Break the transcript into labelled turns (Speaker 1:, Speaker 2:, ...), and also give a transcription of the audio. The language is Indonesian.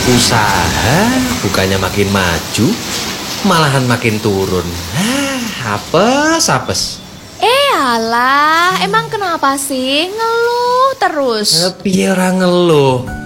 Speaker 1: Usaha bukannya makin maju, malahan makin turun. Apes.
Speaker 2: Alah, emang kenapa sih ngeluh terus?
Speaker 1: Piye ora ngeluh?